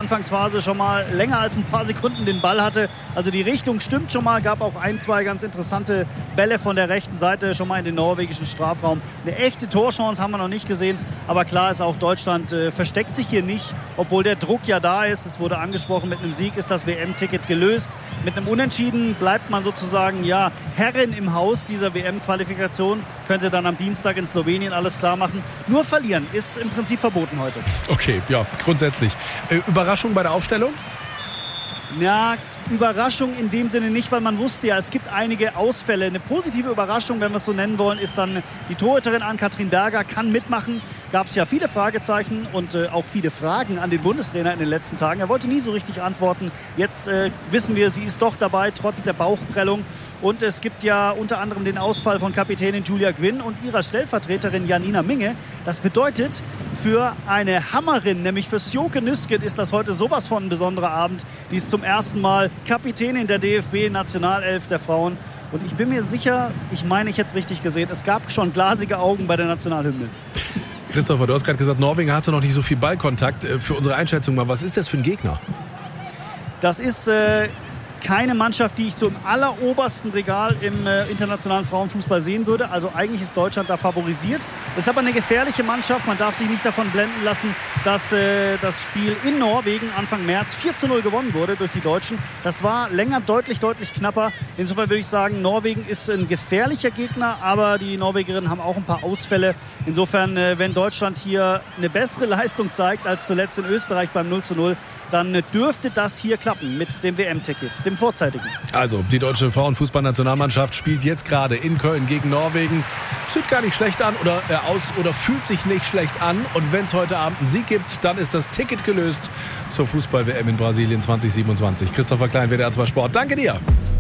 Anfangsphase schon mal länger als ein paar Sekunden den Ball hatte. Also die Richtung stimmt schon mal. Gab auch 1-2 ganz interessante Bälle von der rechten Seite schon mal in den norwegischen Strafraum. Eine echte Torchance haben wir noch nicht gesehen. Aber klar ist auch, Deutschland versteckt sich hier nicht, obwohl der Druck ja da ist. Es wurde angesprochen, mit einem Sieg ist das WM-Ticket gelöst. Mit einem Unentschieden bleibt man sozusagen Herrin im Haus dieser WM-Qualifikation. Könnte dann am Dienstag in Slowenien alles klar machen. Nur verlieren ist im Prinzip verboten heute. Okay, ja, grundsätzlich. Überraschung bei der Aufstellung? Ja, Überraschung in dem Sinne nicht, weil man wusste ja, es gibt einige Ausfälle. Eine positive Überraschung, wenn wir es so nennen wollen, ist dann die Torhüterin Ann-Kathrin Berger, kann mitmachen. Gab es ja viele Fragezeichen und auch viele Fragen an den Bundestrainer in den letzten Tagen. Er wollte nie so richtig antworten. Jetzt wissen wir, sie ist doch dabei, trotz der Bauchprellung. Und es gibt ja unter anderem den Ausfall von Kapitänin Julia Gwynn und ihrer Stellvertreterin Janina Minge. Das bedeutet, für eine Hammerin, nämlich für Sjoke Nüsken, ist das heute sowas von ein besonderer Abend. Die ist zum ersten Mal Kapitänin der DFB-Nationalelf der Frauen. Und ich bin mir sicher, ich meine, ich hätte es richtig gesehen, es gab schon glasige Augen bei der Nationalhymne. Christopher, du hast gerade gesagt, Norwegen hatte noch nicht so viel Ballkontakt. Für unsere Einschätzung mal, was ist das für ein Gegner? Das ist keine Mannschaft, die ich so im allerobersten Regal im internationalen Frauenfußball sehen würde. Also eigentlich ist Deutschland da favorisiert. Es ist aber eine gefährliche Mannschaft. Man darf sich nicht davon blenden lassen, dass das Spiel in Norwegen Anfang März 4-0 gewonnen wurde durch die Deutschen. Das war länger deutlich knapper. Insofern würde ich sagen, Norwegen ist ein gefährlicher Gegner, aber die Norwegerinnen haben auch ein paar Ausfälle. Insofern, wenn Deutschland hier eine bessere Leistung zeigt als zuletzt in Österreich beim 0-0, dann dürfte das hier klappen mit dem WM-Ticket, dem vorzeitigen. Also, die deutsche Frauenfußballnationalmannschaft spielt jetzt gerade in Köln gegen Norwegen. Sieht gar nicht schlecht an oder fühlt sich nicht schlecht an. Und wenn es heute Abend einen Sieg gibt, dann ist das Ticket gelöst zur Fußball-WM in Brasilien 2027. Christopher Klein, WDR 2 Sport. Danke dir.